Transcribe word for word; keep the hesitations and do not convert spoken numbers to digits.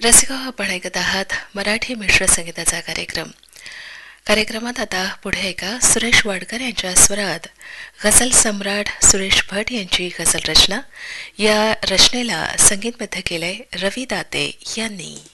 रसिका, आपण ऐकत आहात मराठी मिश्र संगीताचा कार्यक्रम. कार्यक्रमात आता पुढे ऐका सुरेश वाडकर यांच्या स्वरात गझल सम्राट सुरेश भट यांची गझल रचना. या रचनेला संगीतबद्ध केलंय रवी दाते यांनी.